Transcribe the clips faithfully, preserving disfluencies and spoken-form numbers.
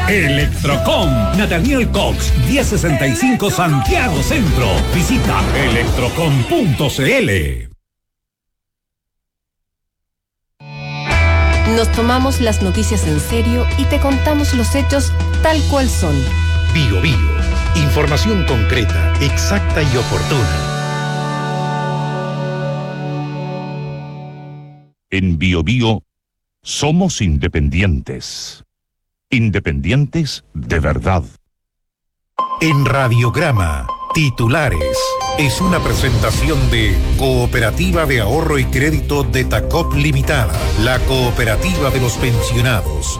Electrocom, Nathaniel Cox, diez sesenta y cinco Santiago Centro. Visita electrocom punto c l. Nos tomamos las noticias en serio y te contamos los hechos tal cual son. Bio Bio. Información concreta, exacta y oportuna. En Bio Bio somos independientes. Independientes de verdad. En Radiograma, titulares. Es una presentación de Cooperativa de Ahorro y Crédito de Tacop Limitada, la cooperativa de los pensionados.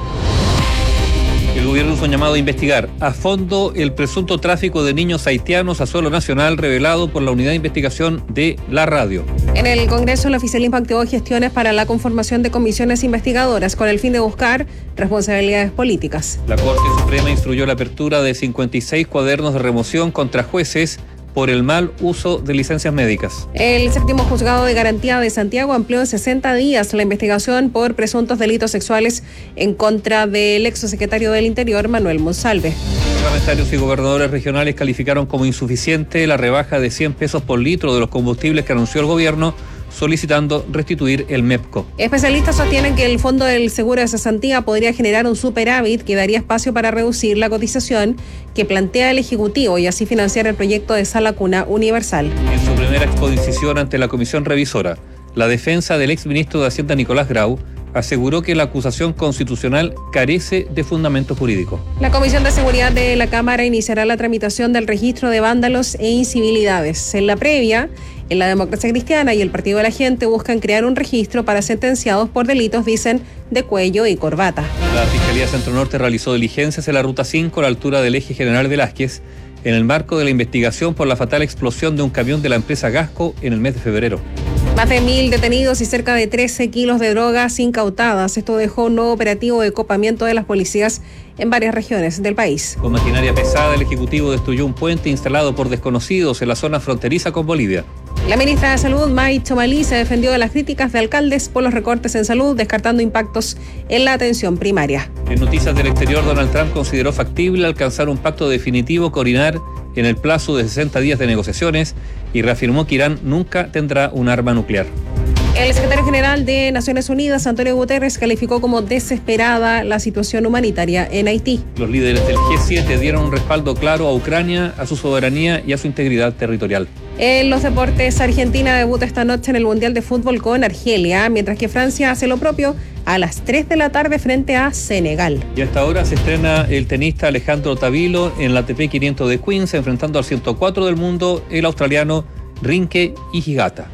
El gobierno hizo un llamado a investigar a fondo el presunto tráfico de niños haitianos a suelo nacional revelado por la Unidad de Investigación de la Radio. En el Congreso, el oficialismo activó gestiones para la conformación de comisiones investigadoras con el fin de buscar responsabilidades políticas. La Corte Suprema instruyó la apertura de cincuenta y seis cuadernos de remoción contra jueces por el mal uso de licencias médicas. El séptimo juzgado de garantía de Santiago amplió en sesenta días la investigación por presuntos delitos sexuales en contra del exsecretario del Interior, Manuel Monsalve. Parlamentarios y gobernadores regionales calificaron como insuficiente la rebaja de cien pesos por litro de los combustibles que anunció el gobierno, solicitando restituir el MEPCO. Especialistas sostienen que el fondo del seguro de cesantía podría generar un superávit que daría espacio para reducir la cotización que plantea el Ejecutivo y así financiar el proyecto de sala cuna universal. En su primera exposición ante la Comisión Revisora, la defensa del exministro de Hacienda Nicolás Grau aseguró que la acusación constitucional carece de fundamento jurídico. La Comisión de Seguridad de la Cámara iniciará la tramitación del registro de vándalos e incivilidades. En la previa, en la Democracia Cristiana y el Partido de la Gente buscan crear un registro para sentenciados por delitos, dicen, de cuello y corbata. La Fiscalía Centro Norte realizó diligencias en la Ruta cinco a la altura del Eje General Velázquez en el marco de la investigación por la fatal explosión de un camión de la empresa Gasco en el mes de febrero. Más de mil detenidos y cerca de trece kilos de drogas incautadas. Esto dejó un nuevo operativo de copamiento de las policías en varias regiones del país. Con maquinaria pesada, el Ejecutivo destruyó un puente instalado por desconocidos en la zona fronteriza con Bolivia. La ministra de Salud, May Chomalí, se defendió de las críticas de alcaldes por los recortes en salud, descartando impactos en la atención primaria. En noticias del exterior, Donald Trump consideró factible alcanzar un pacto definitivo con Irán en el plazo de sesenta días de negociaciones y reafirmó que Irán nunca tendrá un arma nuclear. El secretario general de Naciones Unidas, Antonio Guterres, calificó como desesperada la situación humanitaria en Haití. Los líderes del G siete dieron un respaldo claro a Ucrania, a su soberanía y a su integridad territorial. En los deportes, Argentina debuta esta noche en el Mundial de Fútbol con Argelia, mientras que Francia hace lo propio a las tres de la tarde frente a Senegal. Y hasta ahora se estrena el tenista Alejandro Tavilo en la A T P quinientos de Queens, enfrentando al ciento cuatro del mundo, el australiano Rinke Higata.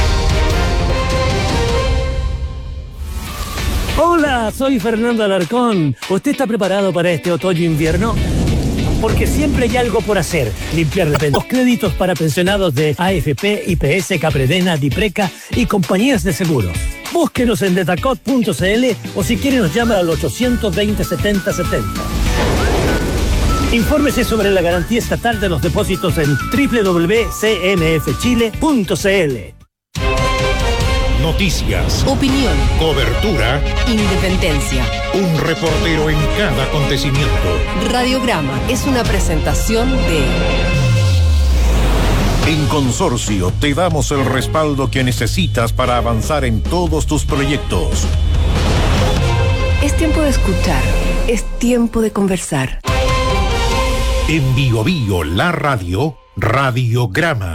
Hola, soy Fernando Alarcón. ¿Usted está preparado para este otoño-invierno? Porque siempre hay algo por hacer. Limpiar los créditos para pensionados de A F P, I P S, Capredena, Dipreca y compañías de seguros. Búsquenos en detacot punto c l o si quiere nos llama al ochocientos veinte, setenta setenta. Infórmese sobre la garantía estatal de los depósitos en doble u doble u doble u punto c n f chile punto c l. Noticias, Opinión, cobertura, independencia. un reportero en cada acontecimiento. Radiograma es una presentación de... En Consorcio te damos el respaldo que necesitas para avanzar en todos tus proyectos. Es tiempo de escuchar, es tiempo de conversar. En Bio Bio, la radio, Radiograma.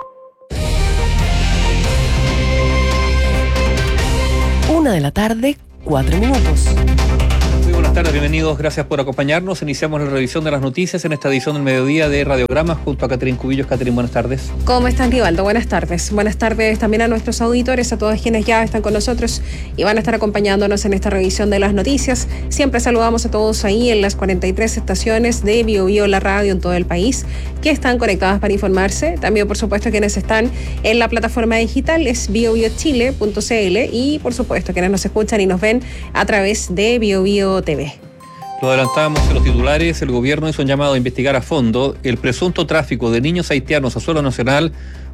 Una de la tarde, cuatro minutos. Muy buenas tardes, bienvenidos, gracias por acompañarnos. Iniciamos la revisión de las noticias en esta edición del mediodía de Radiogramas junto a Catherine Cubillos. Catherine, buenas tardes. ¿Cómo están, Rivaldo? Buenas tardes. Buenas tardes también a nuestros auditores, a todos quienes ya están con nosotros y van a estar acompañándonos en esta revisión de las noticias. Siempre saludamos a todos ahí en las cuarenta y tres estaciones de Bio Bio, la radio en todo el país, que están conectadas para informarse. También, por supuesto, quienes están en la plataforma digital es bio bio chile punto c l y, por supuesto, quienes nos escuchan y nos ven a través de Bio Bio T V. Lo adelantábamos en los titulares, el gobierno hizo un llamado a investigar a fondo el presunto tráfico de niños haitianos a suelo nacional,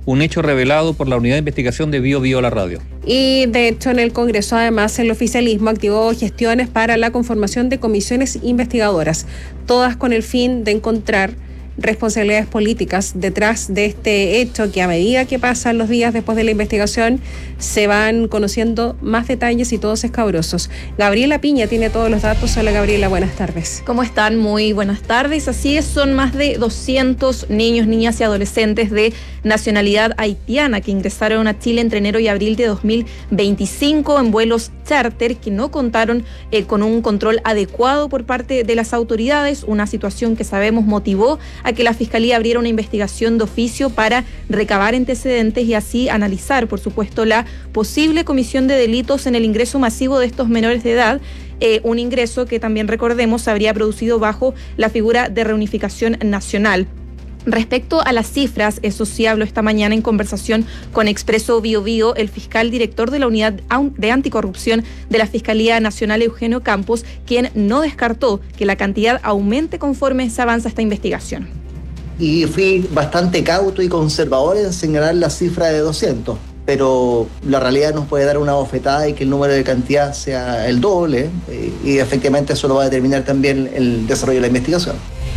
un hecho revelado por la Unidad de Investigación de Bio Bio La Radio. Y de hecho en el Congreso además el oficialismo activó gestiones para la conformación de comisiones investigadoras, todas con el fin de encontrar responsabilidades políticas detrás de este hecho, que a medida que pasan los días después de la investigación se van conociendo más detalles y todos escabrosos. Gabriela Piña tiene todos los datos. Hola Gabriela, buenas tardes. ¿Cómo están? Muy buenas tardes. Así es, son más de doscientos niños, niñas y adolescentes de nacionalidad haitiana que ingresaron a Chile entre enero y abril de dos mil veinticinco en vuelos charter que no contaron eh, con un control adecuado por parte de las autoridades, una situación que sabemos motivó a que la Fiscalía abriera una investigación de oficio para recabar antecedentes y así analizar, por supuesto, la posible comisión de delitos en el ingreso masivo de estos menores de edad, eh, un ingreso que también recordemos se habría producido bajo la figura de reunificación nacional. Respecto a las cifras, eso sí habló esta mañana en conversación con Expreso Bio Bio el fiscal director de la Unidad de Anticorrupción de la Fiscalía Nacional, Eugenio Campos, quien no descartó que la cantidad aumente conforme se avanza esta investigación. Y fui bastante cauto y conservador en señalar la cifra de doscientos, pero la realidad nos puede dar una bofetada y que el número de cantidad sea el doble, y efectivamente eso lo va a determinar también el desarrollo de la investigación.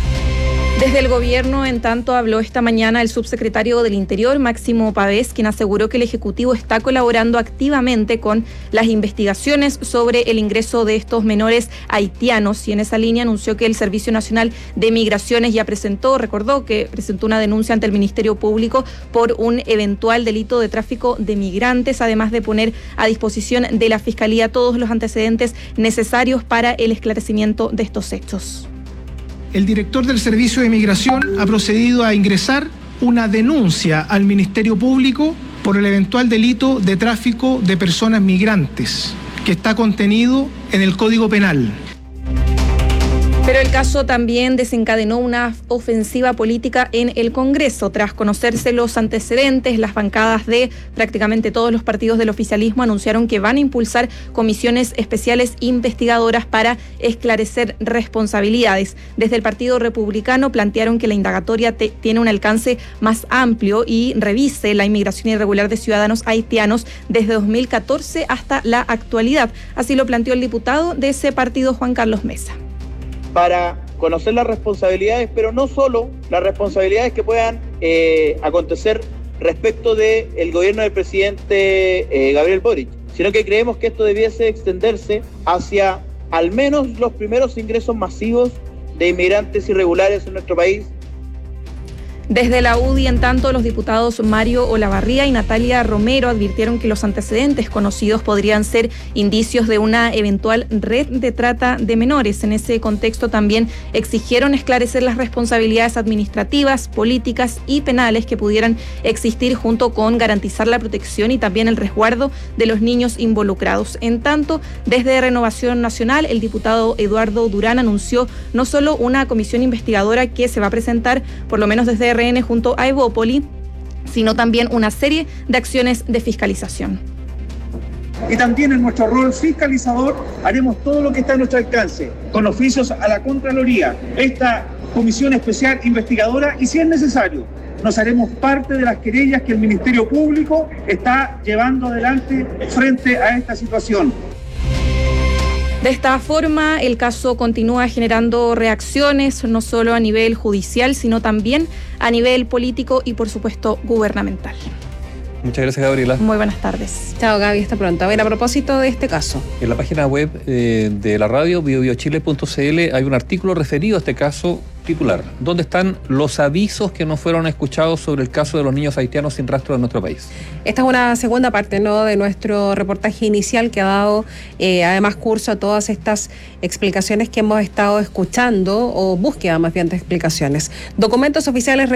Desde el gobierno, en tanto, habló esta mañana el subsecretario del Interior, Máximo Pavés, quien aseguró que el Ejecutivo está colaborando activamente con las investigaciones sobre el ingreso de estos menores haitianos, y en esa línea anunció que el Servicio Nacional de Migraciones ya presentó, recordó que presentó una denuncia ante el Ministerio Público por un eventual delito de tráfico de migrantes, además de poner a disposición de la Fiscalía todos los antecedentes necesarios para el esclarecimiento de estos hechos. El director del Servicio de Migración ha procedido a ingresar una denuncia al Ministerio Público por el eventual delito de tráfico de personas migrantes, que está contenido en el Código Penal. Pero el caso también desencadenó una ofensiva política en el Congreso. Tras conocerse los antecedentes, las bancadas de prácticamente todos los partidos del oficialismo anunciaron que van a impulsar comisiones especiales investigadoras para esclarecer responsabilidades. Desde el Partido Republicano plantearon que la indagatoria te, tiene un alcance más amplio y revise la inmigración irregular de ciudadanos haitianos desde dos mil catorce hasta la actualidad. Así lo planteó el diputado de ese partido, Juan Carlos Mesa. Para conocer las responsabilidades, pero no solo las responsabilidades que puedan eh, acontecer respecto del gobierno del presidente eh, Gabriel Boric, sino que creemos que esto debiese extenderse hacia al menos los primeros ingresos masivos de inmigrantes irregulares en nuestro país. Desde la U D I, en tanto, los diputados Mario Olavarría y Natalia Romero advirtieron que los antecedentes conocidos podrían ser indicios de una eventual red de trata de menores. En ese contexto también exigieron esclarecer las responsabilidades administrativas, políticas y penales que pudieran existir, junto con garantizar la protección y también el resguardo de los niños involucrados. En tanto, desde Renovación Nacional, el diputado Eduardo Durán anunció no solo una comisión investigadora que se va a presentar, por lo menos desde R N junto a Evópoli, sino también una serie de acciones de fiscalización. Y también en nuestro rol fiscalizador haremos todo lo que está a nuestro alcance, con oficios a la Contraloría, esta comisión especial investigadora, y si es necesario, nos haremos parte de las querellas que el Ministerio Público está llevando adelante frente a esta situación. De esta forma, el caso continúa generando reacciones, no solo a nivel judicial, sino también a nivel político y, por supuesto, gubernamental. Muchas gracias, Gabriela. Muy buenas tardes. Chao, Gaby, hasta pronto. A ver, a propósito de este caso. En la página web eh, de la radio, bio bio chile punto c l, hay un artículo referido a este caso titular, donde están los avisos que no fueron escuchados sobre el caso de los niños haitianos sin rastro en nuestro país. Esta es una segunda parte, ¿no?, de nuestro reportaje inicial que ha dado eh, además curso a todas estas explicaciones que hemos estado escuchando, o búsqueda más bien de explicaciones. Documentos oficiales